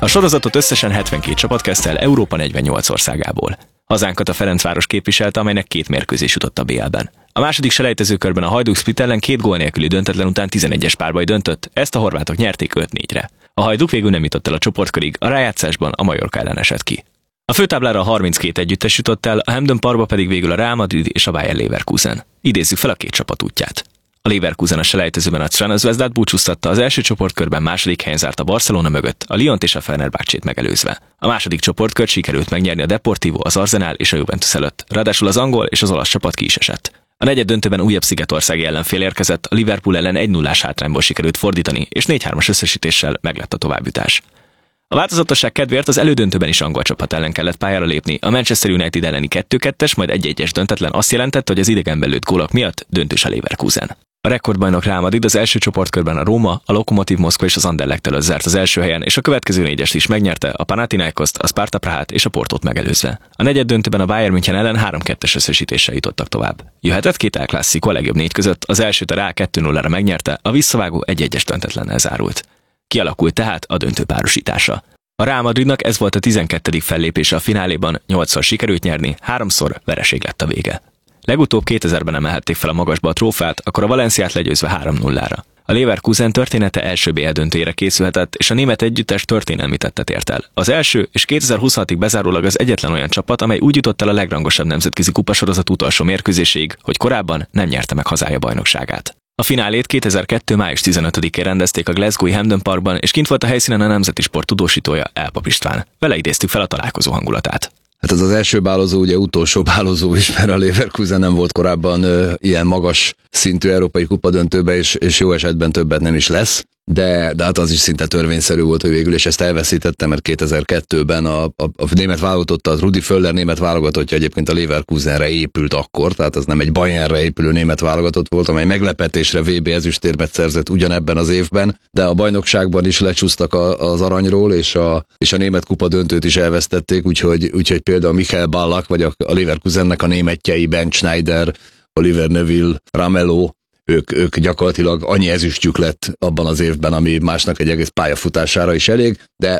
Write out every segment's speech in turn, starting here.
A sorozatot összesen 72 csapat kezdte el Európa 48 országából. Hazánkat a Ferencváros képviselte, amelynek 2 mérkőzés jutott a BL-ben. A második selejtezőkörben a Hajduk Split ellen 2 gól nélküli döntetlen után 11-es párbaj döntött, ezt a horvátok nyerték 5-4-re. A Hajduk végül nem jutott el a csoportkörig, a rájátszásban a Mallorca ellen esett ki. A főtáblára a 32 együttes jutott el, a Hampden Parkba pedig végül a Real Madrid és a Bayer Leverkusen. Idézzük fel a 2 csapat útját. A Leverkusen a selejtezőben a Crvenu Zvezdát búcsúztatta, az első csoportkörben második helyen zárt a Barcelona mögött, a Lyont és a Fenerbahcsét megelőzve. A második csoportkört sikerült megnyerni a Deportivo, az Arsenal és a Juventus előtt, ráadásul az angol és az olasz csapat ki is esett. A negyed döntőben újabb szigetországi ellenfél érkezett, a Liverpool ellen 1-0-ás hátrányból sikerült fordítani, és 4-3-as összesítéssel meglett a továbbjutás. A változatosság kedvéért az elődöntőben is angol csapat ellen kellett pályára lépni, a Manchester United elleni 2-2-es, majd 1-1-es döntetlen azt jelentette, hogy az idegenben lőtt gólok miatt döntős a Leverkusen. A rekordbajnok Real Madrid az első csoportkörben a Róma, a Lokomotív Moszkva és az Anderlecht előtt zárt az első helyen, és a következő 4-est is megnyerte, a Panathinaikoszt, a Sparta Prahát és a Portót megelőzve. A negyed döntőben a Bayern München ellen 3-2-es összesítéssel jutottak tovább. Jöhetett 2 El Clásico a legjobb 4 között, az elsőt a Real 2-0-ra megnyerte, a visszavágó 1-1-es döntetlennel zárult. Kialakult tehát a döntő párosítása. A Real Madridnak ez volt a 12. fellépése a fináléban, 8-szor sikerült nyerni, 3-szor vereség lett a vége. Legutóbb 2000-ben emelhették fel a magasba a trófát, akkor a Valenciát legyőzve 3-0-ra. A Leverkusen története első BL döntőjére készülhetett, és a német együttes történelmi tettet ért el. Az első és 2026-ig bezárólag az egyetlen olyan csapat, amely úgy jutott el a legrangosabb nemzetközi kupasorozat utolsó mérkőzéséig, hogy korábban nem nyerte meg hazája bajnokságát. A finálét 2002. május 15-én rendezték a Glasgow-i Hampden Parkban, és kint volt a helyszínen a Nemzeti Sport tudósítója, Elpap István. Vele idéztük fel a találkozó hangulatát. Hát ez az első bálozó, ugye utolsó bálozó is, mert a Leverkusen nem volt korábban ilyen magas szintű európai kupadöntőbe, és jó esetben többet nem is lesz. De hát az is szinte törvényszerű volt, hogy végül, és ezt elveszítette, mert 2002-ben a német válogatott, a Rudi Völler német válogatottja egyébként a Leverkusenre épült akkor, tehát az nem egy Bayernre épülő német válogatott volt, amely meglepetésre VB ezüstérmet szerzett ugyanebben az évben, de a bajnokságban is lecsúsztak az aranyról, és a német kupa döntőt is elvesztették, úgyhogy például Michael Ballack, vagy a Leverkusennek a németjei, Ben Schneider, Oliver Neville, Ramelow, ők gyakorlatilag annyi ezüstjük lett abban az évben, ami másnak egy egész pályafutására is elég, de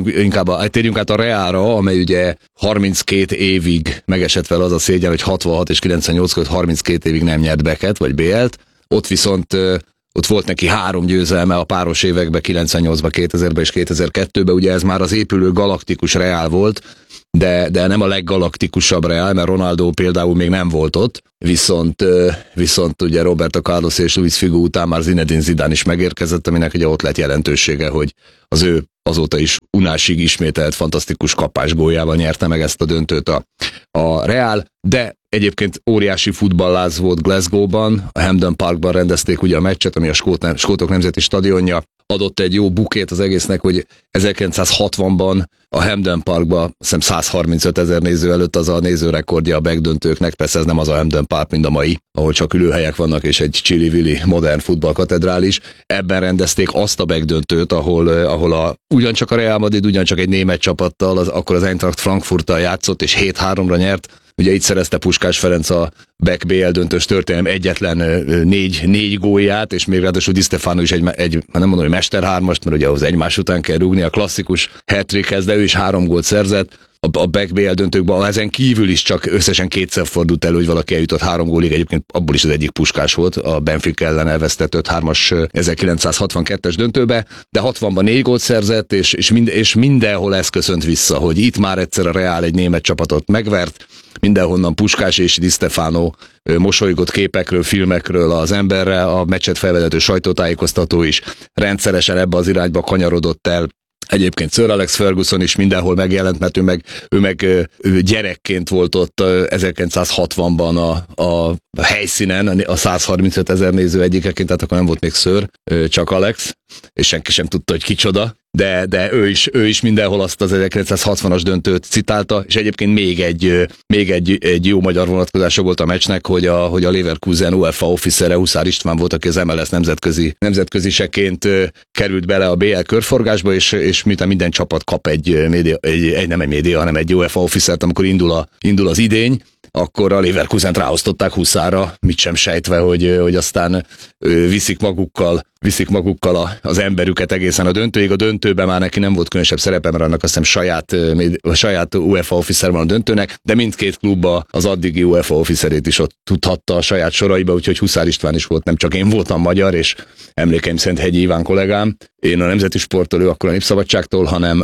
térjünk át a Realra, amely ugye 32 évig megesett fel az a szégyen, hogy 66 és 98 között 32 évig nem nyert Beket, vagy BL-t, ott viszont ott volt neki 3 győzelme a páros években, 98-ban, 2000-ben és 2002-ben, ugye ez már az épülő galaktikus Real volt, de nem a leggalaktikusabb Real, mert Ronaldo például még nem volt ott, viszont ugye Roberto Carlos és Luis Figo után már Zinedine Zidane is megérkezett, aminek ugye ott lett jelentősége, hogy az ő azóta is unásig ismételt fantasztikus kapásgóljával nyerte meg ezt a döntőt a Real, de egyébként óriási futballáz volt Glasgow-ban, a Hampden Parkban rendezték ugye a meccset, ami a skótok nemzeti stadionja, adott egy jó bukét az egésznek, hogy 1960-ban a Hampden Parkban, hiszem 135 000 néző előtt az a nézőrekordja a megdöntőknek, persze ez nem az a Hampden Park, mint a mai, ahol csak ülőhelyek vannak és egy csili-vili modern futballkatedrális. Ebben rendezték azt a megdöntőt, ahol ugyancsak a Real Madrid, ugyancsak egy német csapattal, akkor az Eintracht Frankfurttal játszott és 7-3-ra nyert. Ugye itt szerezte Puskás Ferenc a Beck BL döntős történelem egyetlen 4 gólját, és még ráadásul Di Stefano is egy nem mondom, hogy mesterhármast, mert ugye ahhoz egymás után kell rúgni a klasszikus hat-trickhez, de ő is 3 gólt szerzett. A Beck BL döntőkben ezen kívül is csak összesen 2-szer fordult elő, hogy valaki eljutott 3 gólig, egyébként abból is az egyik Puskás volt, a Benfica ellen elvesztett 5-3-as 1962-es döntőbe, de 60-ban 4 gólt szerzett, és mindenhol ez köszönt vissza, hogy itt már egyszer a Real egy német csapatot megvert, mindenhonnan Puskás és Di Stefano mosolygott képekről, filmekről az emberre, a meccset felvezető sajtótájékoztató is rendszeresen ebbe az irányba kanyarodott el. Egyébként Sir Alex Ferguson is mindenhol megjelent, mert ő meg gyerekként volt ott 1960-ban a helyszínen, a 135 000 néző egyikeként, tehát akkor nem volt még Sir, csak Alex, és senki sem tudta, hogy kicsoda. De ő is mindenhol azt az 1960-as döntőt citálta, és egyébként még egy jó magyar vonatkozása volt a meccsnek, hogy a Leverkusen UEFA officere Huszár István volt, aki az MLS nemzetköziseként került bele a BL körforgásba, és miután minden csapat kap nem egy média, hanem egy UEFA officert, amikor indul az idény, akkor a Leverkusent ráosztották 20-ra, mit sem sejtve, hogy aztán viszik magukkal az emberüket egészen a döntőig. A döntőben már neki nem volt különösebb szerepe, mert annak azt hiszem saját UEFA officer van a döntőnek, de mindkét klubba az addigi UEFA officerét is ott tudhatta a saját soraiba, úgyhogy Huszár István is volt, nem csak én voltam magyar, és emlékeim szerint Hegyi Iván kollégám, én a Nemzeti Sporttól, ő akkor a Népszabadságtól,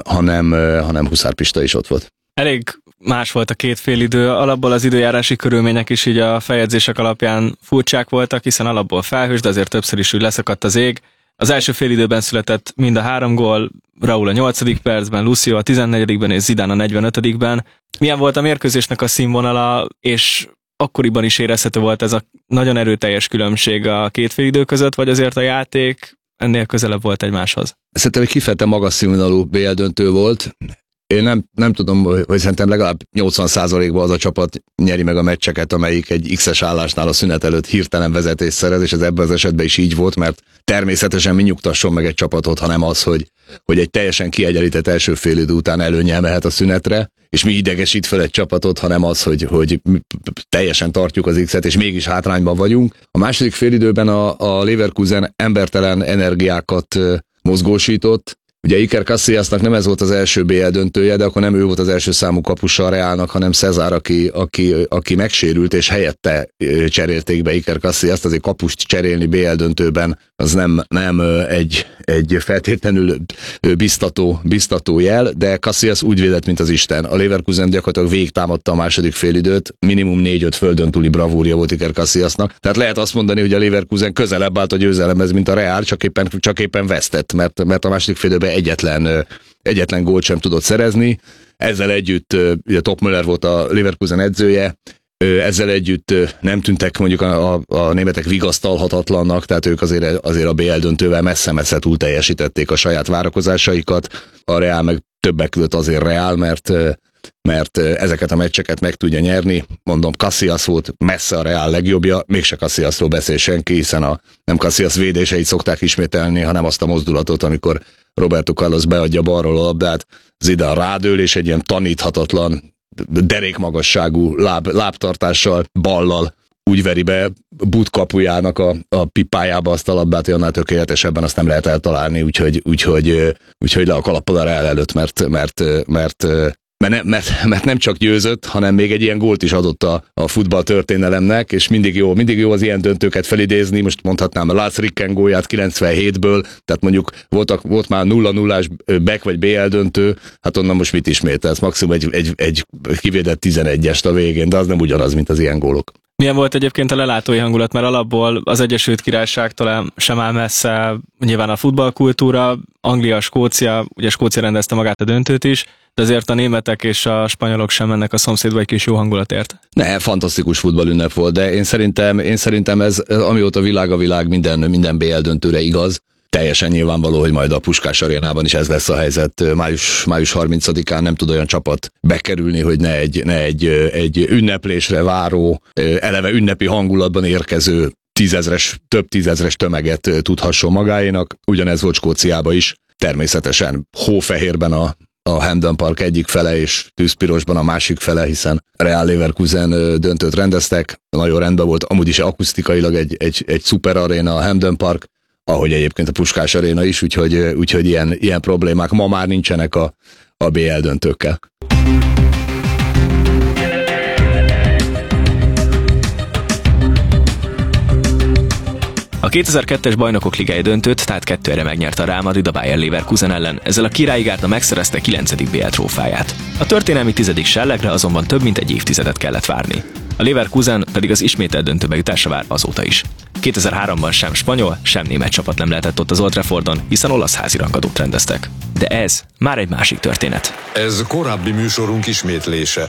hanem Huszár Pista is ott volt. Elég más volt a két félidő, alapból az időjárási körülmények is így a feljegyzések alapján furcsák voltak, hiszen alapból felhős, de azért többször is úgy leszakadt az ég. Az első félidőben született mind a 3 gól, Raúl a 8. percben, Lucio a 14-ben és Zidane a 45-ben. Milyen volt a mérkőzésnek a színvonala, és akkoriban is érezhető volt ez a nagyon erőteljes különbség a két félidő között, vagy azért a játék ennél közelebb volt egymáshoz? Szerintem egy kifejezetten magas színvonalú BL döntő volt. Én nem tudom, hogy szerintem legalább 80%-ban az a csapat nyeri meg a meccseket, amelyik egy X-es állásnál a szünet előtt hirtelen vezetést szerez, és ez ebben az esetben is így volt, mert természetesen mi nyugtasson meg egy csapatot, hanem az, hogy egy teljesen kiegyenlített első félidő után előnyel mehet a szünetre, és mi idegesít fel egy csapatot, hanem az, hogy teljesen tartjuk az X-et, és mégis hátrányban vagyunk. A második félidőben a Leverkusen embertelen energiákat mozgósított. Ugye Iker Casillasnak nem ez volt az első BL döntője, de akkor nem ő volt az első számú kapusa a Realnak, hanem Cezár, aki megsérült, és helyette cserélték be Iker Casillast. Azért kapust cserélni BL döntőben az nem egy feltétlenül biztató jel, de Casillas úgy védett, mint az Isten. A Leverkusen gyakorlatilag végigtámadta a második félidőt, minimum 4-5 földön túli bravúrja volt Iker Casillasnak. Tehát lehet azt mondani, hogy a Leverkusen közelebb állt a győzelemhez, mint a Real, csak éppen vesztett, mert a második félidőben egyetlen gólt sem tudott szerezni. Ezzel együtt, ugye Topmöller volt a Leverkusen edzője, ezzel együtt nem tűntek mondjuk a németek vigasztalhatatlannak, tehát ők azért a BL döntővel messze-messze túl teljesítették a saját várakozásaikat. A Real meg többek között azért Real, mert ezeket a meccseket meg tudja nyerni. Mondom, Casillas volt messze a Real legjobbja, mégse Casillasról beszél senki, hiszen nem Casillas védéseit szokták ismételni, hanem azt a mozdulatot, amikor Roberto Carlos beadja balról a labdát, Zidane rádől, és egy ilyen taníthatatlan, derékmagasságú lábtartással, ballal úgy veri be butkapujának a pipájába azt a labdát, hogy annál tökéletesebben azt nem lehet eltalálni, úgyhogy le a kalappal a Real előtt, mert nem csak győzött, hanem még egy ilyen gólt is adott a futball történelemnek, és mindig jó az ilyen döntőket felidézni. Most mondhatnám a Lars Ricken gólját 97-ből, tehát mondjuk volt már 0-0-ás Beck vagy BL döntő, hát onnan most mit ismételsz? Maximum egy kivédett 11-est a végén, de az nem ugyanaz, mint az ilyen gólok. Milyen volt egyébként a lelátói hangulat, mert alapból az Egyesült Királyságtól sem áll messze nyilván a futballkultúra, Anglia, Skócia, ugye Skócia rendezte magát a döntőt is, de azért a németek és a spanyolok sem mennek a szomszédba egy kis jó hangulatért. Ne, fantasztikus futballünnep volt, de én szerintem ez, amióta a világ minden BL döntőre igaz, teljesen nyilvánvaló, hogy majd a Puskás arénában is ez lesz a helyzet. Május 30-án nem tud olyan csapat bekerülni, hogy ne egy ünneplésre váró, eleve ünnepi hangulatban érkező több tízezres tömeget tudhasson magáénak. Ugyanez volt Skóciában is. Természetesen hófehérben a Hampden Park egyik fele, és tűzpirosban a másik fele, hiszen Real Leverkusen döntőt rendeztek. Nagyon rendben volt, amúgy is akusztikailag egy szuper aréna a Hampden Park, ahogy egyébként a Puskás aréna is, úgyhogy ilyen problémák ma már nincsenek a BL döntőkkel. A 2002-es Bajnokok Ligája döntőt, tehát 2-re megnyerte a Real Madrid a Bayer Leverkusen ellen, ezzel a Királyi Gárda megszerezte 9. BL trófáját. A történelmi 10. sellegre azonban több mint egy évtizedet kellett várni. A Leverkusen pedig az ismételt döntőbe jutásra vár azóta is. 2003-ban sem spanyol, sem német csapat nem lehetett ott az Old Traffordon, hiszen olasz házirangadót rendeztek. De ez már egy másik történet. Ez korábbi műsorunk ismétlése.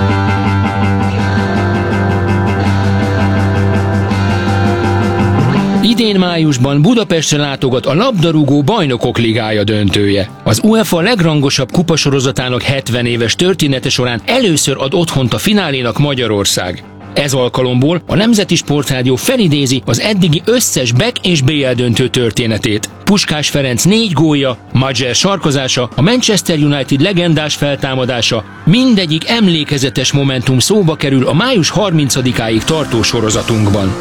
Idén májusban Budapestre látogat a labdarúgó Bajnokok Ligája döntője. Az UEFA legrangosabb kupasorozatának 70 éves története során először ad otthont a finálénak Magyarország. Ez alkalomból a Nemzeti Sportrádió felidézi az eddigi összes Beck és BL döntő történetét. Puskás Ferenc 4 gólja, Majer sarkozása, a Manchester United legendás feltámadása, mindegyik emlékezetes momentum szóba kerül a május 30-áig tartó sorozatunkban.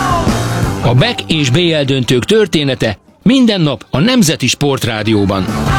A Beck és BL döntők története minden nap a Nemzeti Sportrádióban.